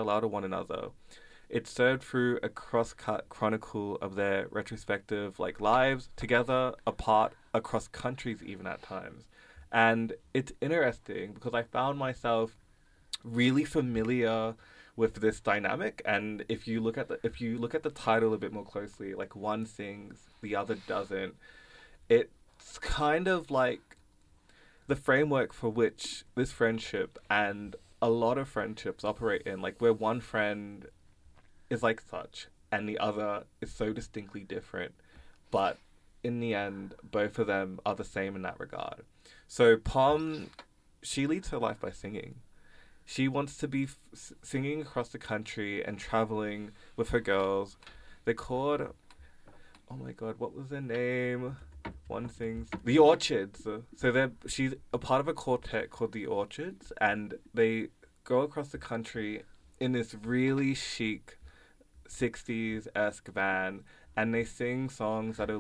parallel to one another. It's served through a cross-cut chronicle of their retrospective like lives together, apart, across countries even at times. And it's interesting because I found myself really familiar with this dynamic. And if you look at the title a bit more closely, like one sings, the other doesn't. It's kind of like the framework for which this friendship and a lot of friendships operate in, like where one friend is like such and the other is so distinctly different, but in the end, both of them are the same in that regard. So Pom, she leads her life by singing. She wants to be singing across the country and traveling with her girls. They're called, oh my god, what was their name? One sings the Orchids. So she's a part of a quartet called the Orchids, and they go across the country in this really chic 60s esque van, and they sing songs that are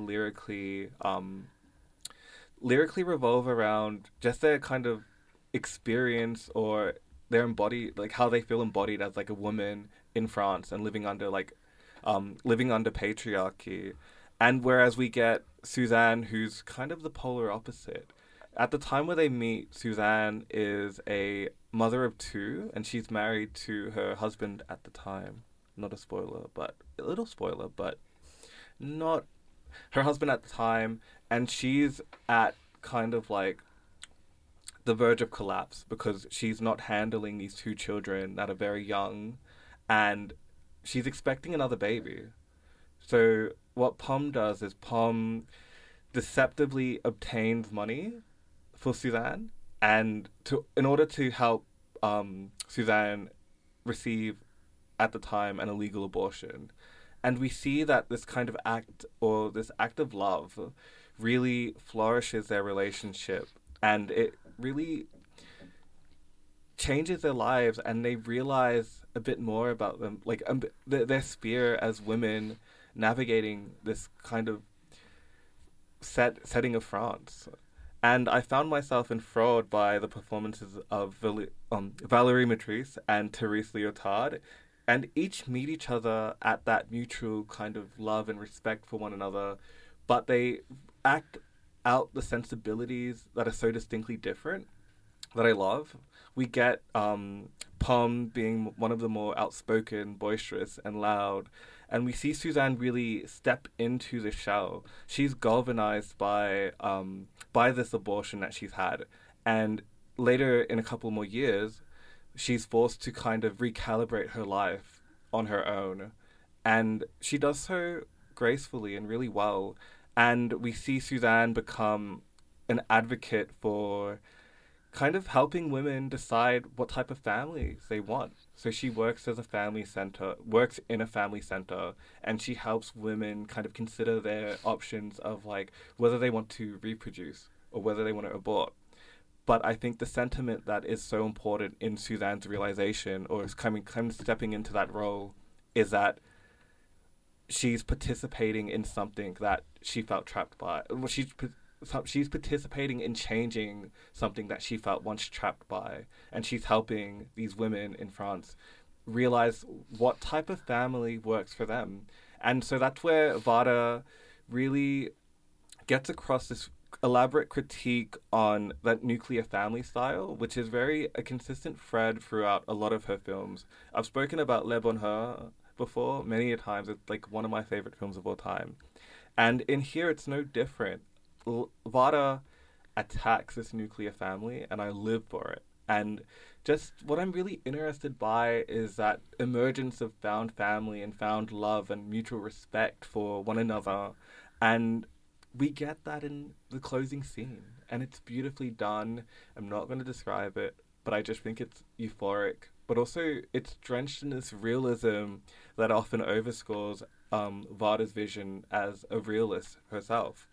lyrically revolve around just their kind of experience or their embodied, like how they feel embodied as like a woman in France and living under patriarchy. And whereas we get Suzanne, who's kind of the polar opposite. At the time where they meet, Suzanne is a mother of two, and she's married to her husband at the time. Not a spoiler, but a little spoiler, but not her husband at the time. And she's at kind of like the verge of collapse because she's not handling these two children that are very young, and she's expecting another baby. So what Pom does is Pom deceptively obtains money for Suzanne, and in order to help Suzanne receive at the time an illegal abortion. And we see that this kind of act, or this act of love, really flourishes their relationship, and it really changes their lives, and they realize a bit more about them, like their sphere as women navigating this kind of setting of France. And I found myself enthralled by the performances of Valérie Matrice and Therese Liotard, and each meet each other at that mutual kind of love and respect for one another, but they act out the sensibilities that are so distinctly different that I love. We get Pom being one of the more outspoken, boisterous, and loud, and we see Suzanne really step into the shell. She's galvanized by this abortion that she's had, and later in a couple more years, she's forced to kind of recalibrate her life on her own, and she does so gracefully and really well. And we see Suzanne become an advocate for kind of helping women decide what type of families they want. So she works in a family center, and she helps women kind of consider their options of like whether they want to reproduce or whether they want to abort. But I think the sentiment that is so important in Suzanne's realization, or is kind of stepping into that role, is that she's participating in something that she felt trapped by. Well, she's participating in changing something that she felt once trapped by, and she's helping these women in France realize what type of family works for them. And so that's where Vada really gets across this elaborate critique on that nuclear family style, which is very a consistent thread throughout a lot of her films. I've spoken about Le Bonheur before many a times. It's like one of my favorite films of all time. And in here, it's no different. Vada attacks this nuclear family, and I live for it. And just what I'm really interested by is that emergence of found family and found love and mutual respect for one another. And we get that in the closing scene, and it's beautifully done. I'm not going to describe it, but I just think it's euphoric. But also, it's drenched in this realism that often overscores Vada's vision as a realist herself.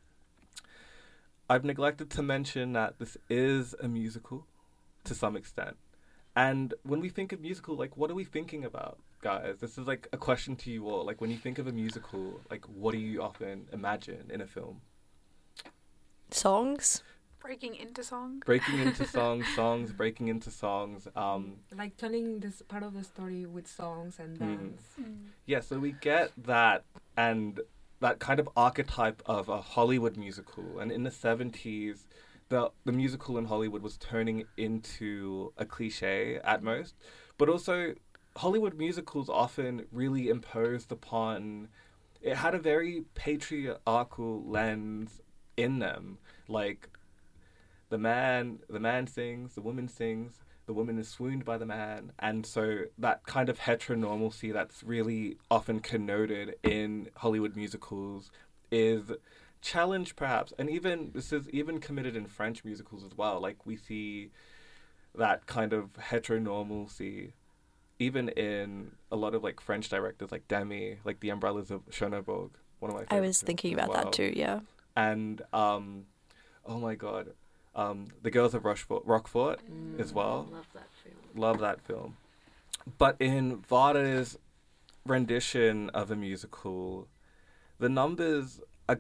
I've neglected to mention that this is a musical to some extent. And when we think of musical, like, what are we thinking about, guys? This is like a question to you all. Like, when you think of a musical, like, what do you often imagine in a film? Songs? breaking into songs. songs breaking into songs. Like telling this part of the story with songs and dance. Yeah, so we get that and that kind of archetype of a Hollywood musical. And in the 70s, the musical in Hollywood was turning into a cliche at most. But also, Hollywood musicals often really imposed upon... It had a very patriarchal lens in them. Like, the man sings, the woman sings, the woman is swooned by the man, and so that kind of heteronormalcy that's really often connoted in Hollywood musicals is challenged perhaps, and even this is even committed in French musicals as well. Like we see that kind of heteronormalcy even in a lot of like French directors like Demy, like The Umbrellas of Chernobyl, one of my favorites. I was thinking about that too, yeah. And oh my god, The Girls of Rockfort as well. Love that film. But in Vada's rendition of a musical, the numbers are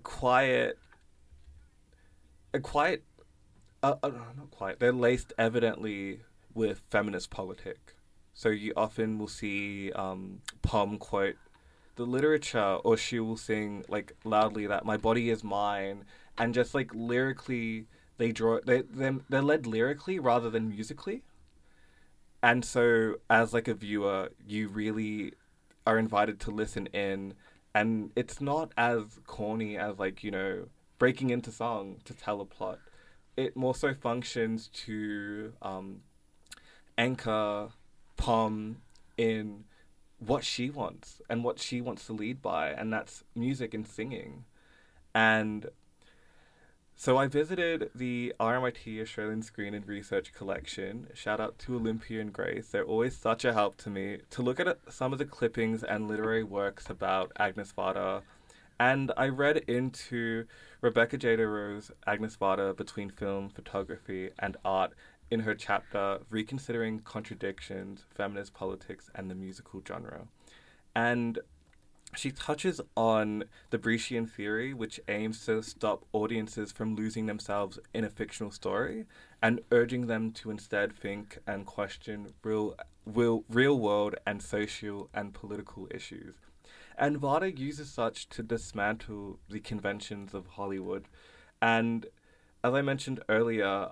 not quiet. They're laced evidently with feminist politic. So you often will see Pom quote the literature, or she will sing like loudly that "my body is mine," and just like lyrically, they're led lyrically rather than musically. And so, as like a viewer, you really are invited to listen in, and it's not as corny as like breaking into song to tell a plot. It more so functions to anchor Pom in what she wants and what she wants to lead by, and that's music and singing. And so I visited the RMIT Australian Screen and Research Collection. Shout out to Olympia and Grace. They're always such a help to me to look at some of the clippings and literary works about Agnes Varda. And I read into Rebecca Jada Rowe's Agnes Varda Between Film, Photography and Art in her chapter Reconsidering Contradictions, Feminist Politics and the Musical Genre. And she touches on the Brechtian theory, which aims to stop audiences from losing themselves in a fictional story and urging them to instead think and question real world and social and political issues. And Varda uses such to dismantle the conventions of Hollywood. And as I mentioned earlier,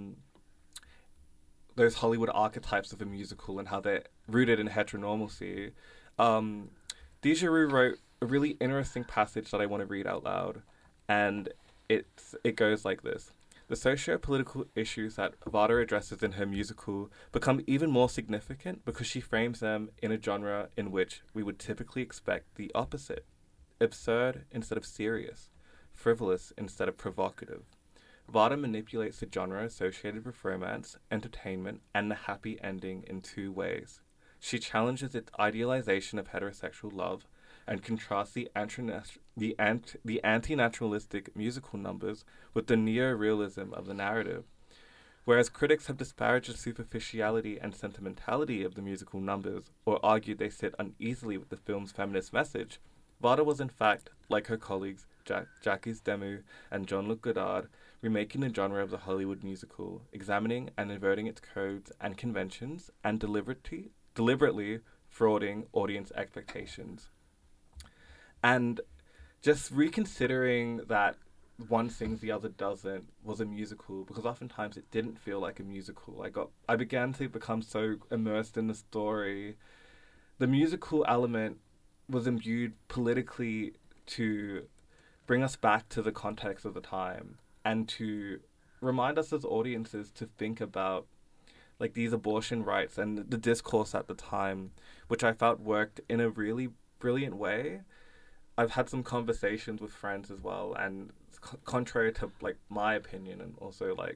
those Hollywood archetypes of a musical and how they're rooted in heteronormalcy. Diderot wrote a really interesting passage that I want to read out loud, and it goes like this. The socio-political issues that Varda addresses in her musical become even more significant because she frames them in a genre in which we would typically expect the opposite. Absurd instead of serious, frivolous instead of provocative. Varda manipulates the genre associated with romance, entertainment, and the happy ending in two ways. She challenges its idealization of heterosexual love and contrasts the anti-naturalistic musical numbers with the neo-realism of the narrative. Whereas critics have disparaged the superficiality and sentimentality of the musical numbers, or argued they sit uneasily with the film's feminist message, Varda was in fact, like her colleagues Jacques Demy and Jean-Luc Godard, remaking the genre of the Hollywood musical, examining and inverting its codes and conventions, and deliberately frauding audience expectations. And just reconsidering that one sings, the other doesn't, was a musical, because oftentimes it didn't feel like a musical. I began to become so immersed in the story. The musical element was imbued politically to bring us back to the context of the time and to remind us as audiences to think about like these abortion rights and the discourse at the time, which I felt worked in a really brilliant way. I've had some conversations with friends as well, and contrary to like my opinion, and also like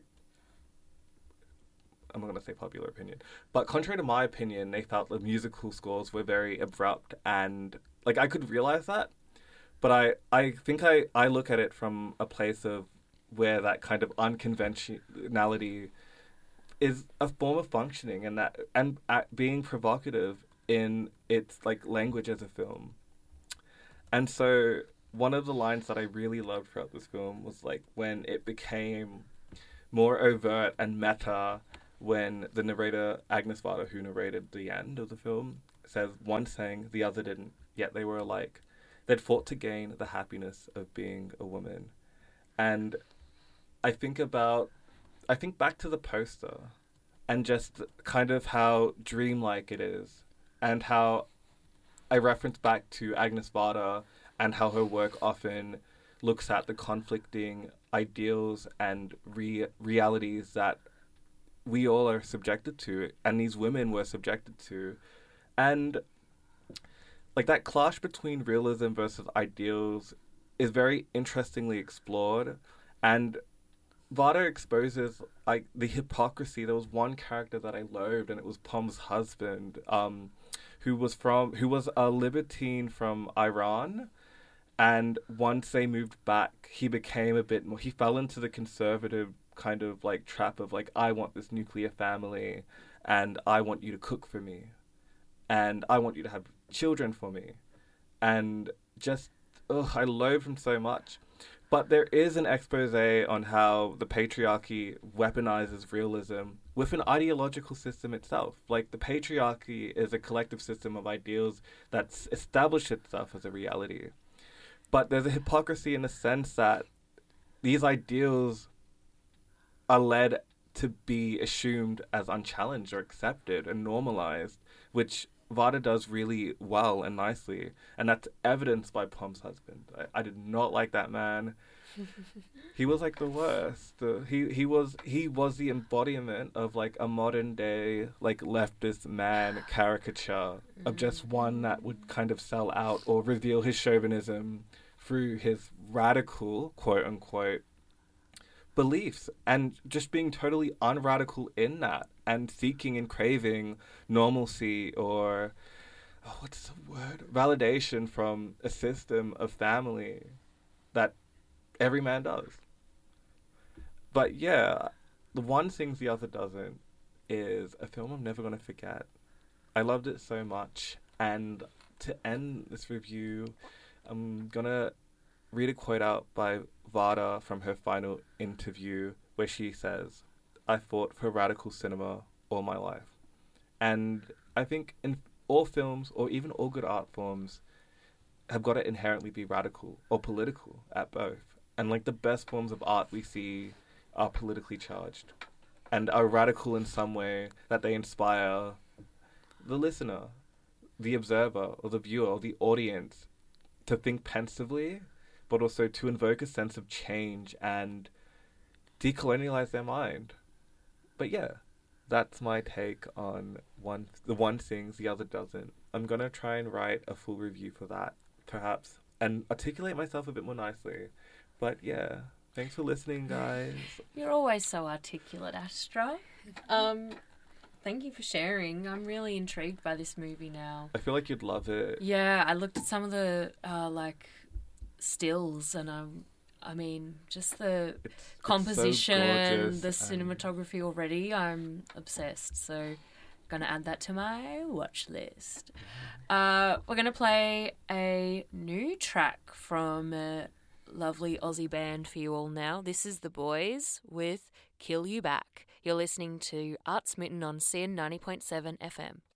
I'm not going to say popular opinion, but contrary to my opinion, they felt the musical scores were very abrupt, and like I could realize that, but I think I look at it from a place of where that kind of unconventionality is a form of functioning, and that and being provocative in its like language as a film. And so one of the lines that I really loved throughout this film was like when it became more overt and meta when the narrator, Agnes Varda, who narrated the end of the film, says one sang, the other didn't, yet they were alike. They'd fought to gain the happiness of being a woman. And I think back to the poster and just kind of how dreamlike it is, and how I reference back to Agnes Varda and how her work often looks at the conflicting ideals and realities that we all are subjected to, and these women were subjected to. And like that clash between realism versus ideals is very interestingly explored, and Vada exposes like the hypocrisy. There was one character that I loathed, and it was Pom's husband, who was a libertine from Iran, and once they moved back, he became a bit more. He fell into the conservative kind of like trap of like, I want this nuclear family, and I want you to cook for me, and I want you to have children for me, and just I loathe him so much. But there is an expose on how the patriarchy weaponizes realism with an ideological system itself. Like, the patriarchy is a collective system of ideals that's established itself as a reality. But there's a hypocrisy in the sense that these ideals are led to be assumed as unchallenged or accepted and normalized, which Vada does really well and nicely, and that's evidenced by Pom's husband. I did not like that man. He was like the worst. He was the embodiment of like a modern day like leftist man caricature of just one that would kind of sell out or reveal his chauvinism through his radical, quote unquote, beliefs, and just being totally unradical in that, and seeking and craving normalcy or what's the word, validation from a system of family that every man does. But yeah, the one sings, the other doesn't is a film I'm never going to forget. I loved it so much, and to end this review, I'm going to read a quote out by Vada from her final interview where she says, I fought for radical cinema all my life. And I think in all films, or even all good art forms, have got to inherently be radical or political at both. And like the best forms of art we see are politically charged and are radical in some way that they inspire the listener, the observer, or the viewer, or the audience to think pensively, but also to invoke a sense of change and decolonialize their mind. But yeah, that's my take on the one sings, the other doesn't. I'm going to try and write a full review for that, perhaps, and articulate myself a bit more nicely. But yeah, thanks for listening, guys. You're always so articulate, Astro. Thank you for sharing. I'm really intrigued by this movie now. I feel like you'd love it. Yeah, I looked at some of the stills, and I mean, just the composition, so the cinematography already. I'm obsessed. So, gonna add that to my watch list. We're gonna play a new track from a lovely Aussie band for you all now. This is The Boys with Kill You Back. You're listening to Art Smitten on CN 90.7 FM.